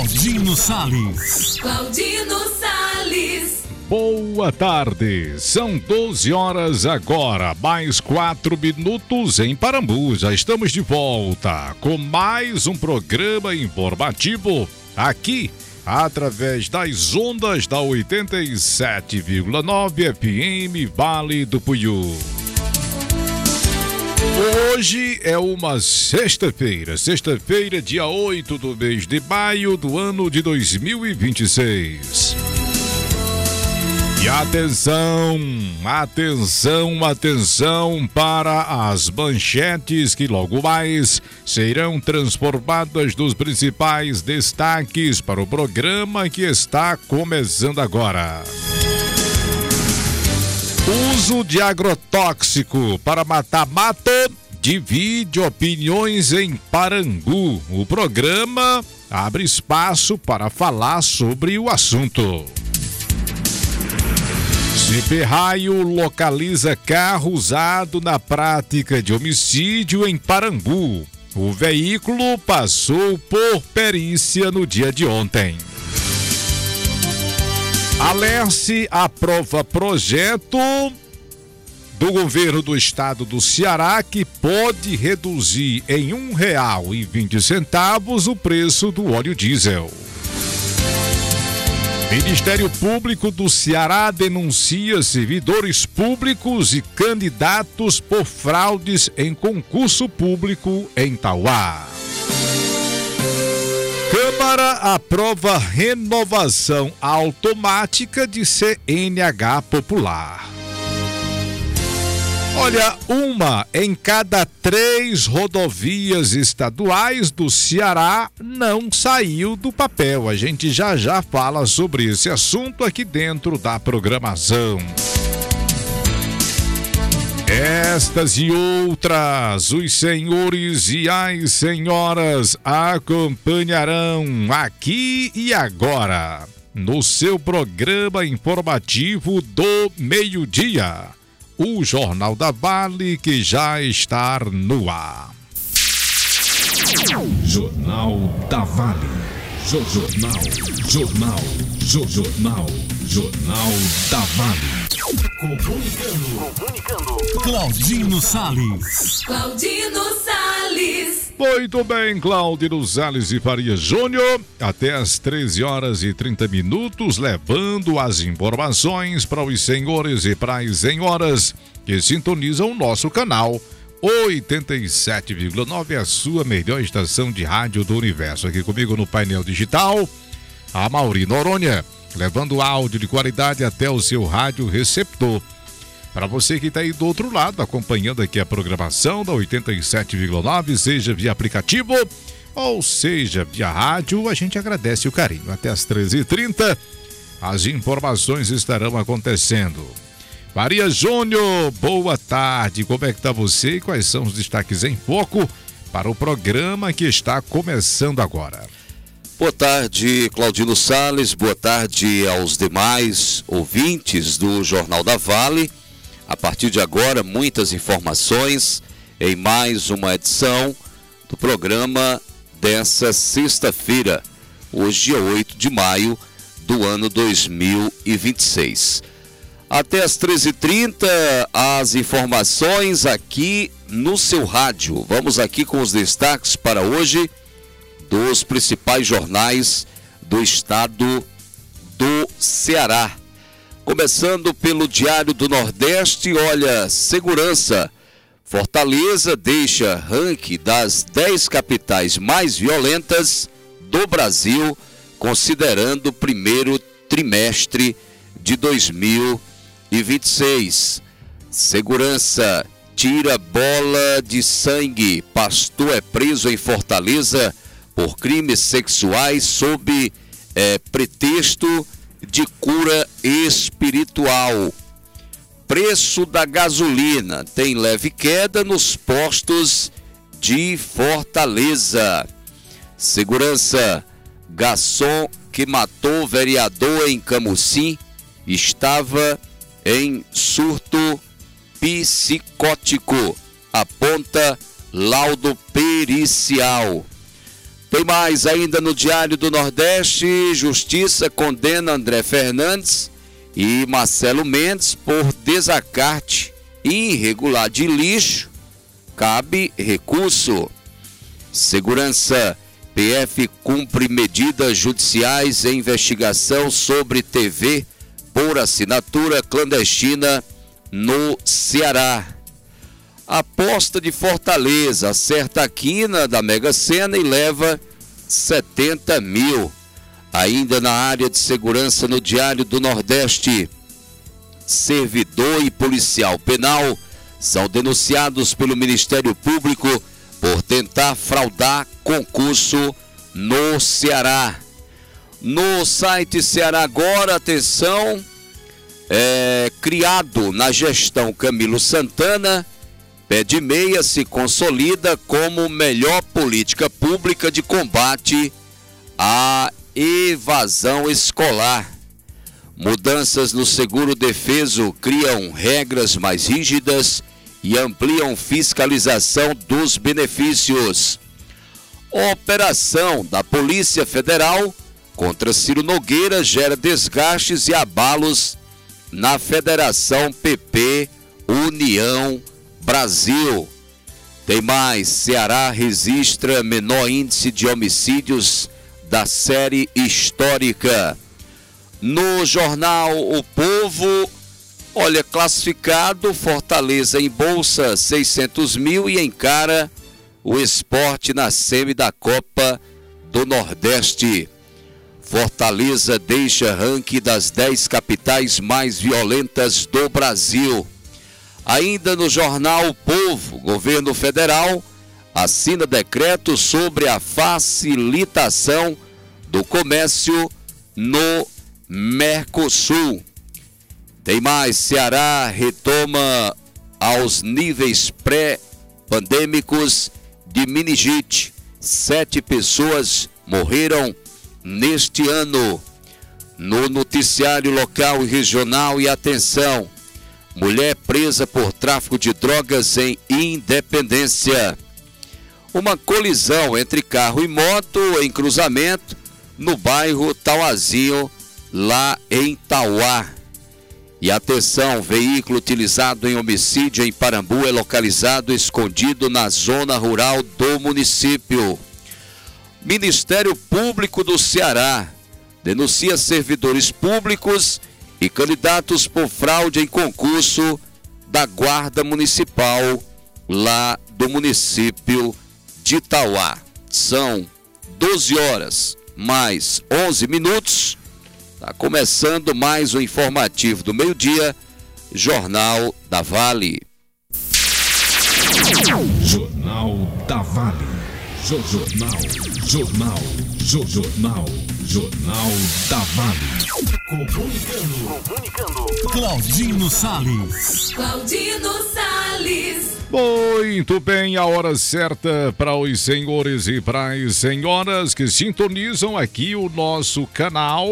Claudino Sales. Claudino Sales. Boa tarde, são 12 horas agora, mais 4 minutos em Parambu. Já estamos de volta com mais um programa informativo aqui, através das ondas da 87,9 FM Vale do Puiú. Hoje é uma sexta-feira, dia 8 do mês de maio do ano de 2026. E atenção para as manchetes que logo mais serão transformadas dos principais destaques para o programa que está começando agora. Uso de agrotóxico para matar mato divide opiniões em Parangu. O programa abre espaço para falar sobre o assunto. CPRaio localiza carro usado na prática de homicídio em Parambu. O veículo passou por perícia no dia de ontem. Alerce aprova projeto do governo do estado do Ceará que pode reduzir em R$1,20 o preço do óleo diesel. Ministério Público do Ceará denuncia servidores públicos e candidatos por fraudes em concurso público em Tauá. Câmara aprova renovação automática de CNH Popular. Olha, uma em cada 3 rodovias estaduais do Ceará não saiu do papel. A gente já fala sobre esse assunto aqui dentro da programação. Estas e outras, os senhores e as senhoras acompanharão aqui e agora, no seu programa informativo do meio-dia, o Jornal da Vale, que já está no ar. Jornal da Vale. Jornal da Vale. Comunicando. Claudino Sales. Muito bem, Claudino Sales e Faria Júnior, até às 13 horas e 30 minutos, levando as informações para os senhores e para as senhoras que sintonizam o nosso canal 87,9, a sua melhor estação de rádio do universo. Aqui comigo no painel digital, a Mauri Noronha, levando áudio de qualidade até o seu rádio receptor. Para você que está aí do outro lado, acompanhando aqui a programação da 87,9, seja via aplicativo ou seja via rádio, a gente agradece o carinho. Até às 13h30, as informações estarão acontecendo. Maria Júnior, boa tarde. Como é que está você e quais são os destaques em foco para o programa que está começando agora? Boa tarde, Claudino Sales. Boa tarde aos demais ouvintes do Jornal da Vale. A partir de agora, muitas informações em mais uma edição do programa dessa sexta-feira, hoje, dia 8 de maio do ano 2026. Até às 13h30, as informações aqui no seu rádio. Vamos aqui com os destaques para hoje dos principais jornais do estado do Ceará. Começando pelo Diário do Nordeste, olha, segurança. Fortaleza deixa ranking das 10 capitais mais violentas do Brasil, considerando o primeiro trimestre de 2026. Segurança, tira bola de sangue. Pastor é preso em Fortaleza por crimes sexuais sob pretexto de cura espiritual. Preço da gasolina tem leve queda nos postos de Fortaleza. Segurança, garçom que matou vereador em Camusim estava em surto psicótico, aponta laudo pericial. Tem mais ainda no Diário do Nordeste. Justiça condena André Fernandes e Marcelo Mendes por desacarte irregular de lixo. Cabe recurso. Segurança. PF cumpre medidas judiciais em investigação sobre TV por assinatura clandestina no Ceará. Aposta de Fortaleza acerta a quina da Mega Sena e leva 70 mil. Ainda na área de segurança no Diário do Nordeste, servidor e policial penal são denunciados pelo Ministério Público por tentar fraudar concurso no Ceará. No site Ceará Agora, atenção, criado na gestão Camilo Santana, Pé de Meia se consolida como melhor política pública de combate à evasão escolar. Mudanças no seguro defeso criam regras mais rígidas e ampliam fiscalização dos benefícios. Operação da Polícia Federal contra Ciro Nogueira gera desgastes e abalos na Federação PP União Brasil. Tem mais, Ceará registra menor índice de homicídios da série histórica. No jornal O Povo, olha, classificado, Fortaleza em bolsa 600 mil e encara o Sport na semi da Copa do Nordeste. Fortaleza deixa ranking das 10 capitais mais violentas do Brasil. Ainda no jornal O Povo, governo federal assina decreto sobre a facilitação do comércio no Mercosul. Tem mais, Ceará retoma aos níveis pré-pandêmicos de meningite. 7 pessoas morreram neste ano. No noticiário local e regional, e atenção, mulher presa por tráfico de drogas em Independência. Uma colisão entre carro e moto em cruzamento no bairro Tauazinho, lá em Tauá. E atenção, veículo utilizado em homicídio em Parambu é localizado escondido na zona rural do município. Ministério Público do Ceará denuncia servidores públicos e candidatos por fraude em concurso da Guarda Municipal lá do município de Tauá. São 12 horas mais 11 minutos. Está começando mais um informativo do meio-dia, Jornal da Vale. Jornal da Vale. Jornal da Vale. Comunicando. Claudino Salles. Muito bem, a hora certa para os senhores e para as senhoras que sintonizam aqui o nosso canal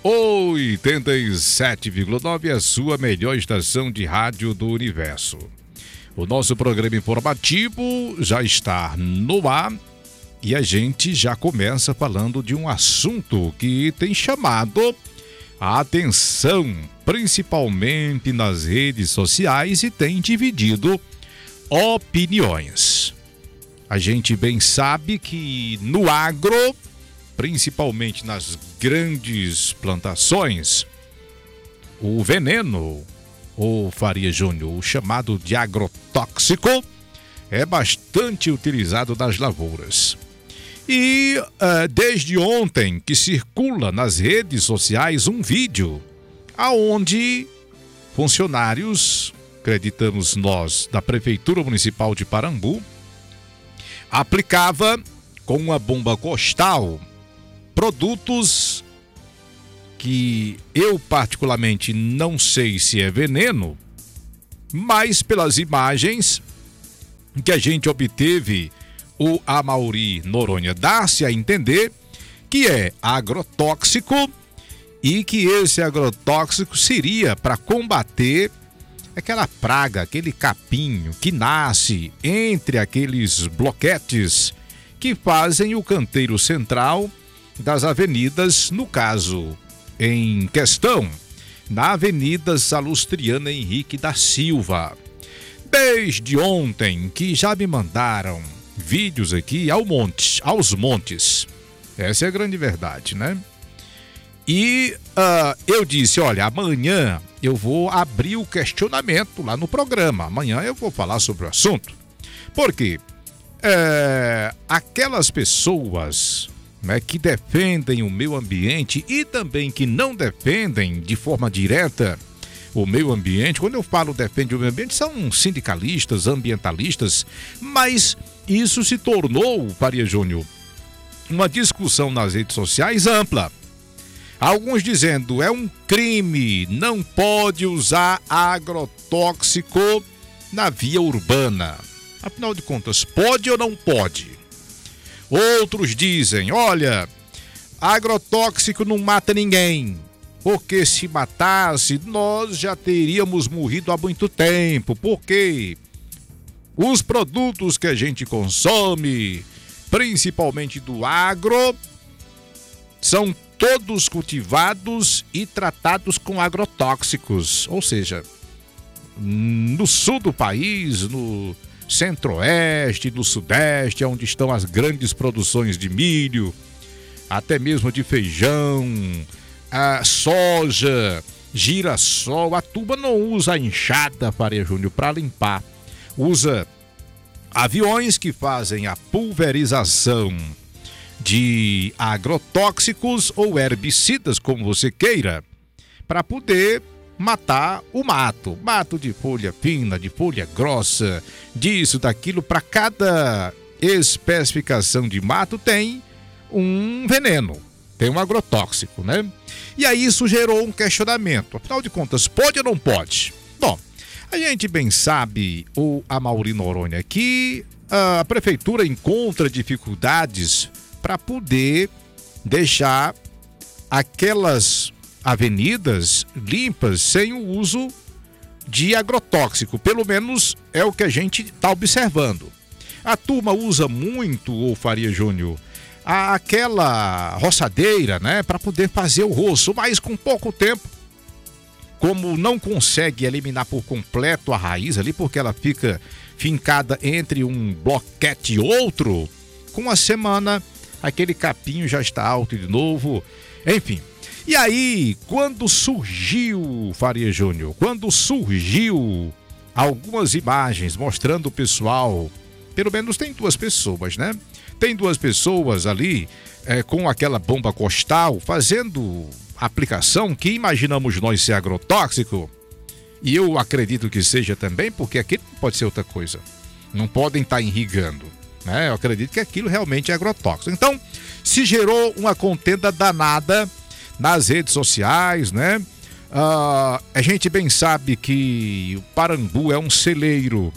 87,9, a sua melhor estação de rádio do universo. O nosso programa informativo já está no ar e a gente já começa falando de um assunto que tem chamado a atenção, principalmente nas redes sociais, e tem dividido opiniões. A gente bem sabe que no agro, principalmente nas grandes plantações, o veneno, ou Faria Júnior, o chamado de agrotóxico, é bastante utilizado nas lavouras. E desde ontem que circula nas redes sociais um vídeo aonde funcionários, acreditamos nós, da Prefeitura Municipal de Parambu, aplicava com uma bomba costal produtos que eu particularmente não sei se é veneno, mas pelas imagens que a gente obteve, o Amaury Noronha dá-se a entender que é agrotóxico e que esse agrotóxico seria para combater aquela praga, aquele capinho que nasce entre aqueles bloquetes que fazem o canteiro central das avenidas, no caso em questão, na Avenida Salustiana Henrique da Silva. Desde ontem que já me mandaram vídeos aqui aos montes. Essa é a grande verdade, né? E eu disse, olha, amanhã eu vou abrir o questionamento lá no programa. Amanhã eu vou falar sobre o assunto. Por quê? Aquelas pessoas, né, que defendem o meio ambiente e também que não defendem de forma direta o meio ambiente, quando eu falo defende o meio ambiente, são sindicalistas, ambientalistas, mas isso se tornou, Faria Júnior, uma discussão nas redes sociais ampla. Alguns dizendo, é um crime, não pode usar agrotóxico na via urbana. Afinal de contas, pode ou não pode? Outros dizem, olha, agrotóxico não mata ninguém, porque se matasse, nós já teríamos morrido há muito tempo, porque os produtos que a gente consome, principalmente do agro, são todos cultivados e tratados com agrotóxicos, ou seja, no sul do país, no centro-oeste, no sudeste, onde estão as grandes produções de milho, até mesmo de feijão, a soja, girassol. A turma não usa a enxada, Faria Júnior, para limpar. Usa aviões que fazem a pulverização de agrotóxicos ou herbicidas, como você queira, para poder matar o mato. Mato de folha fina, de folha grossa, disso, daquilo. Para cada especificação de mato tem um veneno, tem um agrotóxico, né? E aí isso gerou um questionamento. Afinal de contas, pode ou não pode? Bom, a gente bem sabe, o Amaury Noronha, que a prefeitura encontra dificuldades para poder deixar aquelas avenidas limpas sem o uso de agrotóxico. Pelo menos é o que a gente está observando. A turma usa muito, ô Faria Júnior, aquela roçadeira, né, para poder fazer o roço, mas com pouco tempo, como não consegue eliminar por completo a raiz ali, porque ela fica fincada entre um bloquete e outro, com uma semana aquele capinho já está alto de novo, enfim. E aí, quando surgiu, Faria Júnior, algumas imagens mostrando o pessoal, pelo menos tem duas pessoas, né? Tem duas pessoas ali com aquela bomba costal fazendo aplicação que imaginamos nós ser agrotóxico. E eu acredito que seja também, porque aquilo não pode ser outra coisa. Não podem estar irrigando, né? Eu acredito que aquilo realmente é agrotóxico. Então, se gerou uma contenda danada nas redes sociais, né? A gente bem sabe que o Parambu é um celeiro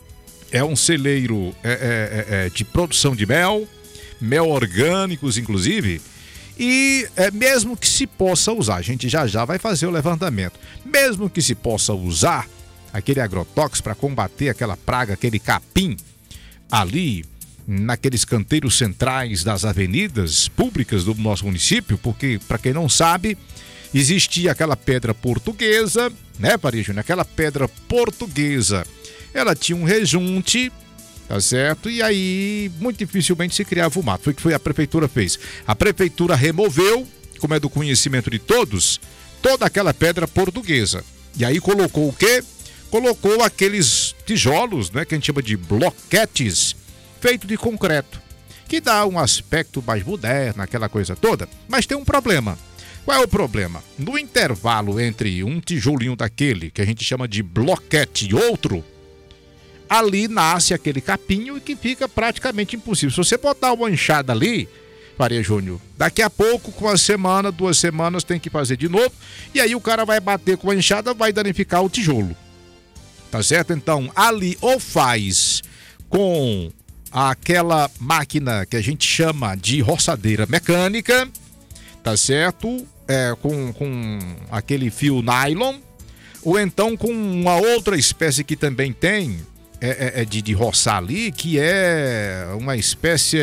de produção de mel orgânicos, inclusive, e mesmo que se possa usar, a gente já vai fazer o levantamento, mesmo que se possa usar aquele agrotóxico para combater aquela praga, aquele capim, ali naqueles canteiros centrais das avenidas públicas do nosso município, porque, para quem não sabe, existia aquela pedra portuguesa, né, Faria Júnior? Aquela pedra portuguesa, ela tinha um rejunte, tá certo? E aí, muito dificilmente se criava o mato. Foi o que a prefeitura fez. A prefeitura removeu, como é do conhecimento de todos, toda aquela pedra portuguesa. E aí colocou o quê? Colocou aqueles tijolos, né, que a gente chama de bloquetes, feito de concreto, que dá um aspecto mais moderno, aquela coisa toda. Mas tem um problema. Qual é o problema? No intervalo entre um tijolinho daquele, que a gente chama de bloquete, e outro, ali nasce aquele capinho que fica praticamente impossível. Se você botar uma enxada ali, Faria Júnior, daqui a pouco, com uma semana, 2 semanas, tem que fazer de novo, e aí o cara vai bater com a enxada, vai danificar o tijolo. Tá certo? Então, ali ou faz com aquela máquina que a gente chama de roçadeira mecânica, tá certo? Com aquele fio nylon, ou então com uma outra espécie que também tem, de roçar ali, que é uma espécie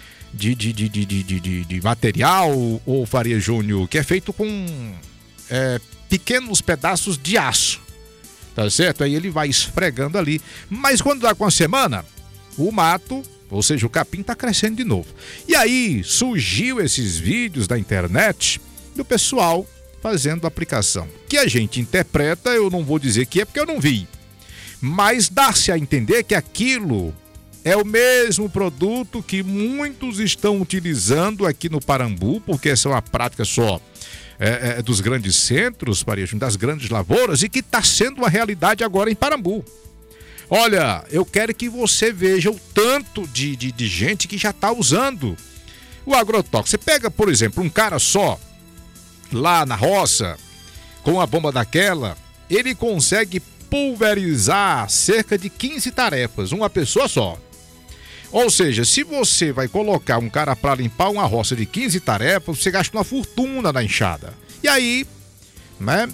de material, ou Faria Júnior, que é feito com pequenos pedaços de aço, tá certo? Aí ele vai esfregando ali, mas quando dá com a semana, o mato, ou seja, o capim tá crescendo de novo. E aí surgiu esses vídeos da internet do pessoal fazendo a aplicação, que a gente interpreta, eu não vou dizer que é porque eu não vi, mas dá-se a entender que aquilo é o mesmo produto que muitos estão utilizando aqui no Parambu, porque essa é uma prática só dos grandes centros, das grandes lavouras, e que está sendo uma realidade agora em Parambu. Olha, eu quero que você veja o tanto de gente que já está usando o agrotóxico. Você pega, por exemplo, um cara só, lá na roça, com a bomba daquela, ele consegue pulverizar cerca de 15 tarefas, uma pessoa só. Ou seja, se você vai colocar um cara para limpar uma roça de 15 tarefas, você gasta uma fortuna na enxada. E aí, né,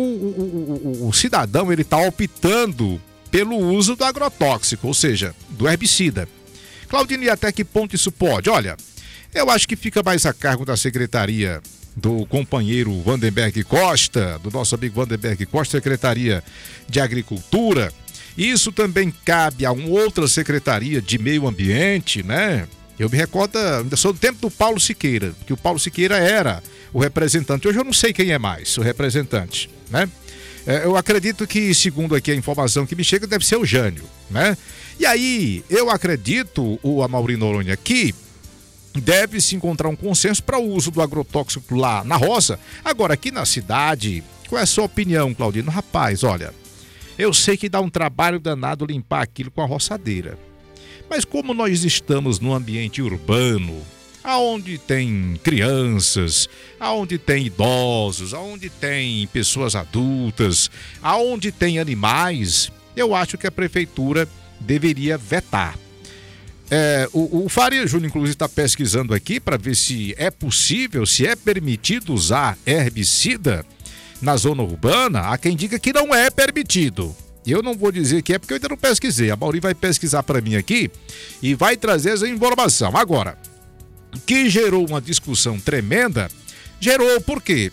o cidadão, ele está optando pelo uso do agrotóxico, ou seja, do herbicida. Claudine, e até que ponto isso pode? Olha, eu acho que fica mais a cargo da secretaria do companheiro Vandenberg Costa, do nosso amigo Vandenberg Costa, Secretaria de Agricultura. Isso também cabe a uma outra secretaria de meio ambiente, né? Eu me recordo, ainda sou do tempo do Paulo Siqueira, que o Paulo Siqueira era o representante. Hoje eu não sei quem é mais o representante, né? Eu acredito que, segundo aqui a informação que me chega, deve ser o Jânio, né? E aí, eu acredito, o Amaury Noronha, que deve-se encontrar um consenso para o uso do agrotóxico lá na roça. Agora, aqui na cidade, qual é a sua opinião, Claudino? Rapaz, olha, eu sei que dá um trabalho danado limpar aquilo com a roçadeira. Mas como nós estamos num ambiente urbano, aonde tem crianças, aonde tem idosos, aonde tem pessoas adultas, aonde tem animais, eu acho que a prefeitura deveria vetar. O Faria Júnior, inclusive, está pesquisando aqui para ver se é possível, se é permitido usar herbicida na zona urbana. Há quem diga que não é permitido. Eu não vou dizer que é porque eu ainda não pesquisei. A Mauri vai pesquisar para mim aqui e vai trazer essa informação. Agora, que gerou uma discussão tremenda, gerou por quê?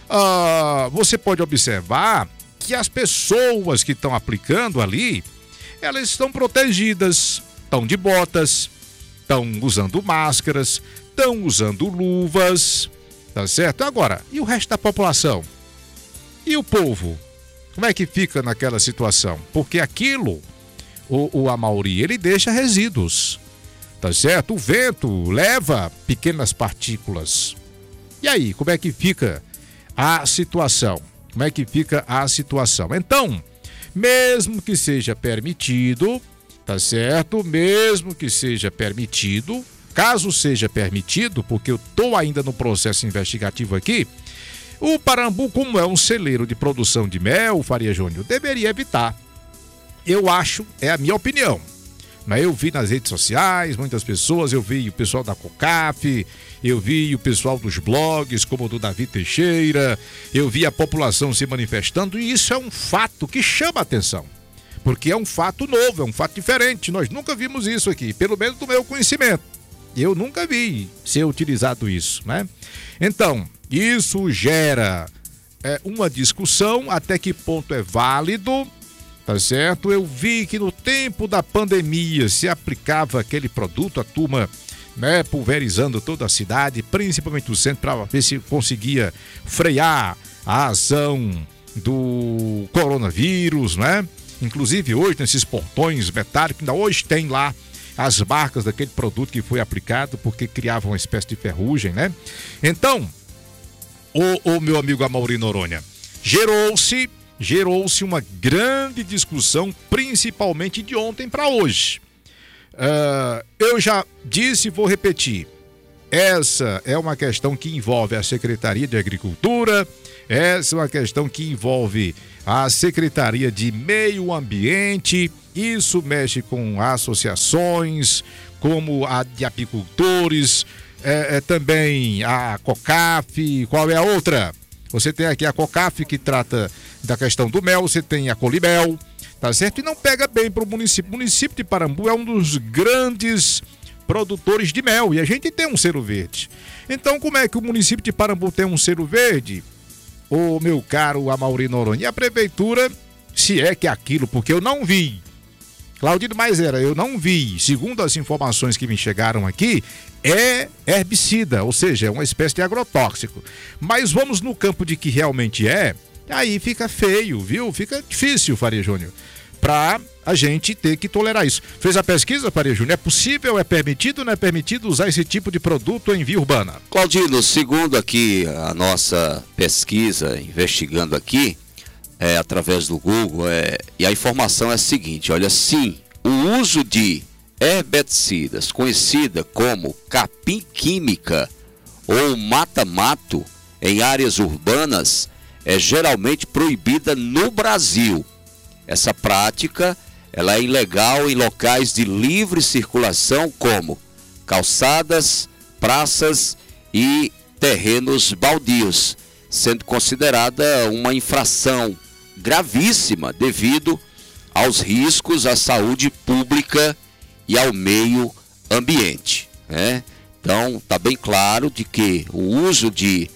Você pode observar que as pessoas que estão aplicando ali, elas estão protegidas, estão de botas, estão usando máscaras, estão usando luvas, tá certo? Agora, e o resto da população? E o povo? Como é que fica naquela situação? Porque aquilo, o Amaury, ele deixa resíduos, tá certo? O vento leva pequenas partículas. E aí, como é que fica a situação? Como é que fica a situação? Então, mesmo que seja permitido, tá certo? Mesmo que seja permitido, caso seja permitido, porque eu estou ainda no processo investigativo aqui, o Parambu, como é um celeiro de produção de mel, Faria Júnior, deveria evitar. Eu acho, é a minha opinião. Mas eu vi nas redes sociais, muitas pessoas, eu vi o pessoal da COCAF, eu vi o pessoal dos blogs, como o do Davi Teixeira, eu vi a população se manifestando, e isso é um fato que chama a atenção. Porque é um fato novo, é um fato diferente. Nós nunca vimos isso aqui, pelo menos do meu conhecimento. Eu nunca vi ser utilizado isso, né? Então, isso gera uma discussão, até que ponto é válido, tá certo? Eu vi que no tempo da pandemia se aplicava aquele produto, a turma, né, pulverizando toda a cidade, principalmente o centro, para ver se conseguia frear a ação do coronavírus, né? Inclusive hoje, nesses portões metálicos, ainda hoje tem lá as marcas daquele produto que foi aplicado, porque criava uma espécie de ferrugem, né? Então, o meu amigo Amaury Noronha, gerou-se uma grande discussão, principalmente de ontem para hoje. Eu já disse e vou repetir, essa é uma questão que envolve a Secretaria de Agricultura, essa é uma questão que envolve a Secretaria de Meio Ambiente, isso mexe com associações, como a de apicultores, também a COCAF, qual é a outra? Você tem aqui a COCAF, que trata da questão do mel, você tem a Colimel, tá certo? E não pega bem para o município. O município de Parambu é um dos grandes produtores de mel e a gente tem um selo verde. Então, como é que o município de Parambu tem um selo verde? Ô, meu caro Amaury Noronha, e a prefeitura, se é que é aquilo, porque eu não vi. Claudino Maisera, eu não vi. Segundo as informações que me chegaram aqui, é herbicida, ou seja, é uma espécie de agrotóxico. Mas vamos no campo de que realmente é, aí fica feio, viu? Fica difícil, Faria Júnior, pra a gente ter que tolerar isso. Fez a pesquisa, Faria Júnior? É possível, é permitido ou não é permitido usar esse tipo de produto em via urbana? Claudino, segundo aqui a nossa pesquisa, investigando aqui, através do Google, e a informação é a seguinte, olha, sim, o uso de herbicidas, conhecida como capim química ou mata-mato em áreas urbanas, é geralmente proibida no Brasil. Essa prática, ela é ilegal em locais de livre circulação como calçadas, praças e terrenos baldios, sendo considerada uma infração gravíssima devido aos riscos à saúde pública e ao meio ambiente, né? Então, está bem claro de que o uso de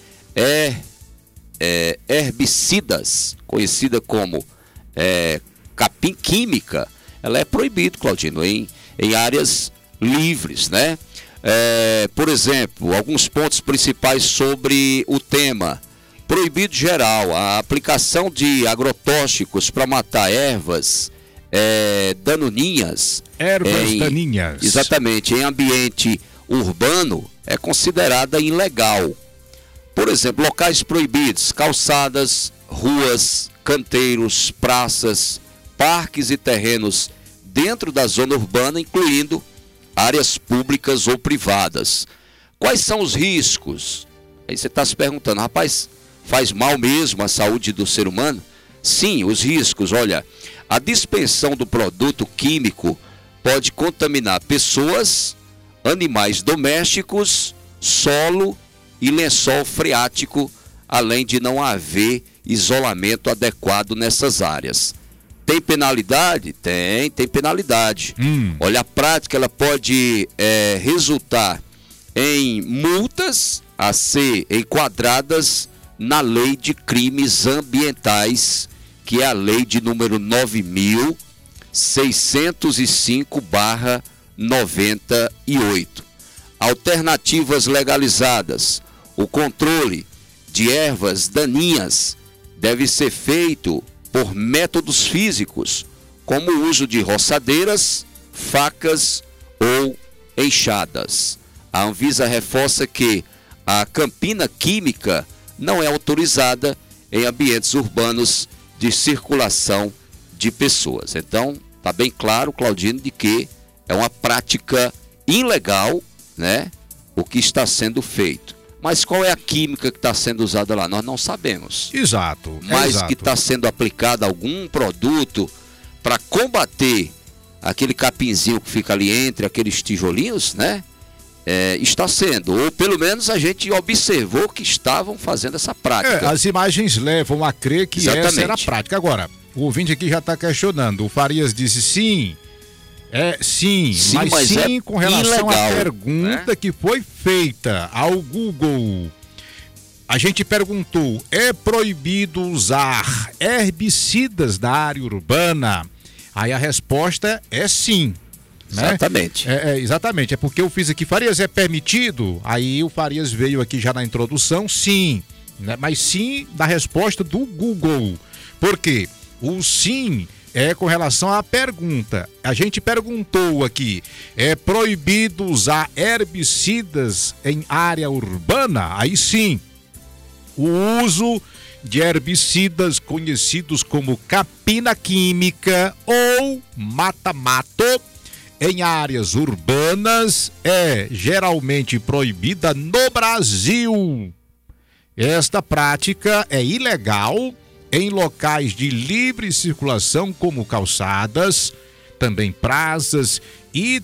herbicidas, conhecida como capim química, ela é proibido, Claudino, em áreas livres, né? Por exemplo, alguns pontos principais sobre o tema. Proibido geral, a aplicação de agrotóxicos para matar ervas daninhas. Ervas daninhas. Exatamente, em ambiente urbano é considerada ilegal. Por exemplo, locais proibidos, calçadas, ruas, canteiros, praças, parques e terrenos dentro da zona urbana, incluindo áreas públicas ou privadas. Quais são os riscos? Aí você está se perguntando, rapaz, faz mal mesmo à saúde do ser humano? Sim, os riscos, olha, a dispersão do produto químico pode contaminar pessoas, animais domésticos, solo e lençol freático, além de não haver isolamento adequado nessas áreas. Tem penalidade? Tem penalidade. Olha, a prática ela pode resultar em multas a ser enquadradas na Lei de Crimes Ambientais, que é a lei de número 9.605/98. Alternativas legalizadas. O controle de ervas daninhas deve ser feito por métodos físicos, como o uso de roçadeiras, facas ou enxadas. A Anvisa reforça que a campina química não é autorizada em ambientes urbanos de circulação de pessoas. Então, está bem claro, Claudino, de que é uma prática ilegal, né, o que está sendo feito. Mas qual é a química que está sendo usada lá? Nós não sabemos. Exato. Mas que está sendo aplicado algum produto para combater aquele capinzinho que fica ali entre aqueles tijolinhos, né? Está sendo, ou pelo menos a gente observou que estavam fazendo essa prática. As imagens levam a crer que Exatamente. Essa era a prática. Agora, o ouvinte aqui já está questionando. O Farias disse sim. Sim, mas sim com relação ilegal, à pergunta, né, que foi feita ao Google. A gente perguntou, é proibido usar herbicidas da área urbana? Aí a resposta é sim. Né? Exatamente. Exatamente, é porque eu fiz aqui, Farias, é permitido? Aí o Farias veio aqui já na introdução, sim. Né? Mas sim da resposta do Google. Por quê? O sim é com relação à pergunta. A gente perguntou aqui, é proibido usar herbicidas em área urbana? Aí sim, o uso de herbicidas conhecidos como capina química ou mata-mato em áreas urbanas é geralmente proibida no Brasil. Esta prática é ilegal em locais de livre circulação como calçadas, também praças e